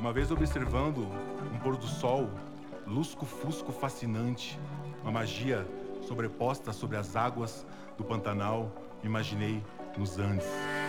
Uma vez observando um pôr do sol, lusco-fusco fascinante, uma magia sobreposta sobre as águas do Pantanal, me imaginei nos Andes.